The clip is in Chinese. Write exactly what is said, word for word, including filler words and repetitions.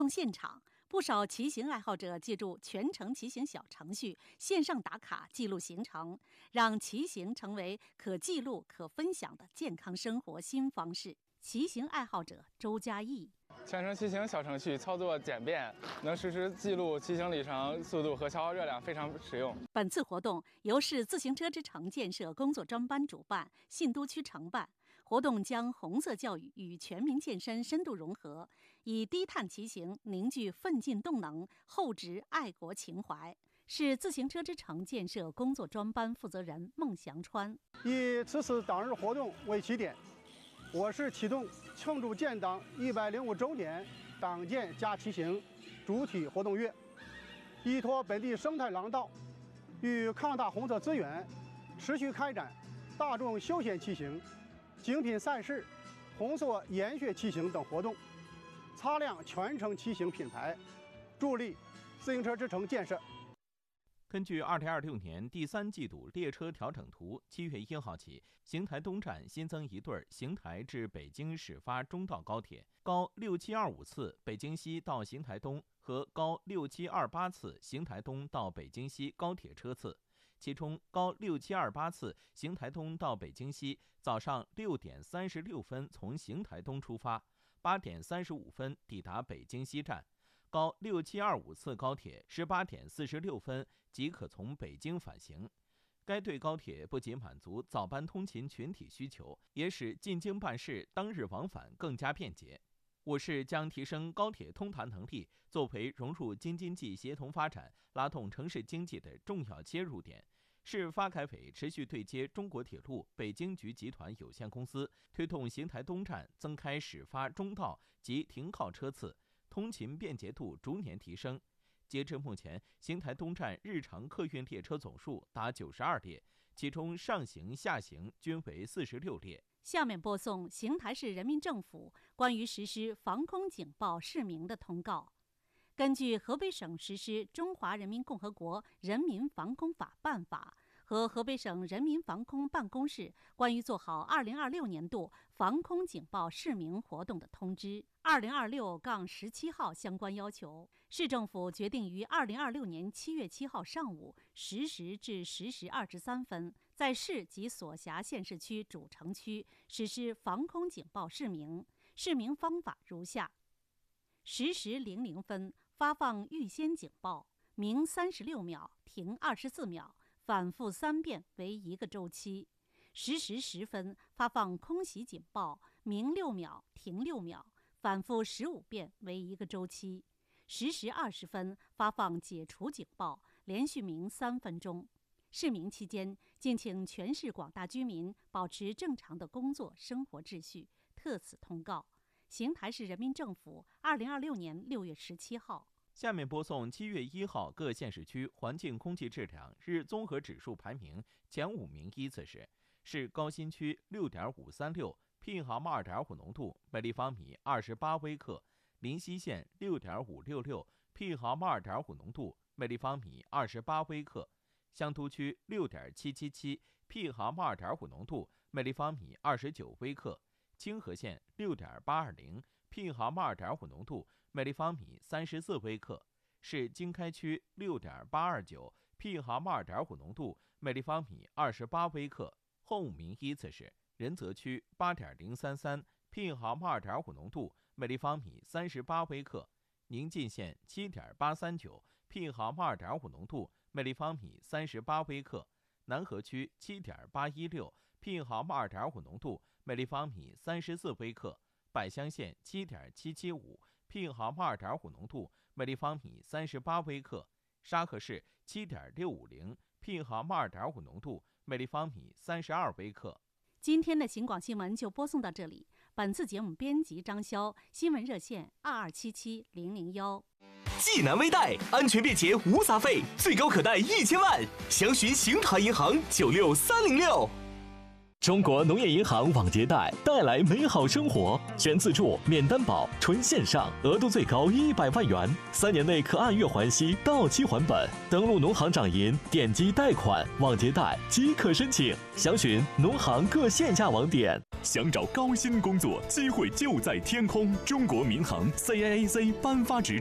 从现场，不少骑行爱好者借助全程骑行小程序线上打卡记录行程，让骑行成为可记录、可分享的健康生活新方式。骑行爱好者周嘉义。 全程骑行小程序操作简便，能实时记录骑行里程、速度和消耗热量，非常实用。 本次活动由市自行车之城建设工作专班主办，信都区承办。活动将红色教育与全民健身深度融合，以低碳骑行凝聚奋进动能，厚植爱国情怀。市自行车之城建设工作专班负责人孟祥川。 以此次当日活动为起点，我市启动庆祝建党一百零五周年党建加骑行主体活动月，依托本地生态廊道与抗大红色资源，持续开展大众休闲骑行、精品赛事、红色研学骑行等活动，擦亮全程骑行品牌，助力自行车之城建设。 根据二零二六年第三季度列车调整图，七月一号起，邢台东站新增一对邢台至北京始发中道高铁，高六七二五次北京西到邢台东和高六七二八次邢台东到北京西高铁车次。其中，高六七二八次邢台东到北京西，早上六点三十六分从邢台东出发，八点三十五分抵达北京西站。高六七二五次高铁十八点四十六分即可从北京返行。该对高铁不仅满足早班通勤群体需求，也使进京办事、当日往返更加便捷。我市将提升高铁通达能力，作为融入京津冀协同发展、拉动城市经济的重要切入点。市发改委持续对接中国铁路北京局集团有限公司，推动邢台东站增开始发中道及停靠车次，通勤便捷度逐年提升。截至目前，邢台东站日常客运列车总数达九十二列，其中上行、下行均为四十六列。 下面播送邢台市人民政府关于实施防空警报示明的通告。根据河北省实施《中华人民共和国人民防空法》办法和河北省人民防空办公室关于做好二零二六年度防空警报示明活动的通知二零二六杠十七号相关要求，市政府决定于二零二六年七月七号上午十时至十时二十三分，在市及所辖县市区主城区实施防空警报示明。示明方法如下：十时零零分发放预先警报，鸣三十六秒，停二十四秒，反复三遍为一个周期。十时十分发放空袭警报，鸣六秒，停六秒，反复十五遍为一个周期。十时二十分发放解除警报，连续鸣三分钟。示明期间，敬请全市广大居民保持正常的工作生活秩序。特此通告。邢台市人民政府二零二六年六月十七号。 下面播送七月一号各县市区环境空气质量日综合指数排名前五名依次是：市高新区六点五三六 P M 二点五 浓度，每立方米二十八微克；临溪县六点五六六 P M 二点五 浓度，每立方米二十八微克；香都区六点七七七 P M 二点五 浓度，每立方米二十九微克；清河县六点八二零 P M 二点五 浓度，每立方米三十四微克；市经开区六点八二九 P M 二点五 浓度，每立方米二十八微克。后五名依次是：仁泽区八点零三三 P M 二点五 浓度，每立方米三十八微克；宁晋县七点八三九 P M 二点五 浓度，每立方米三十八微克；南河区七点八一六 P M 二点五 浓度，每立方米三十四微克；百乡县七点七七五 P M 二点五 浓度，每立方米三十八微克；沙河市七点六五零 P M 二点五 浓度，每立方米三十二微克。 今天的邢广新闻就播送到这里。本次节目编辑张潇，新闻热线二二七七零零幺。 济南微贷安全便捷无杂费，最高可贷一千万，详询邢台银行九六三零六。中国农业银行网借贷带来美好生活，全自助、免担保、纯线上，额度最高一百万元，三年内可按月还息，到期还本。登录农行掌银，点击贷款网借贷即可申请，详询农行各线下网点。 想找高薪工作，机会就在天空。中国民航 C A A C 颁发执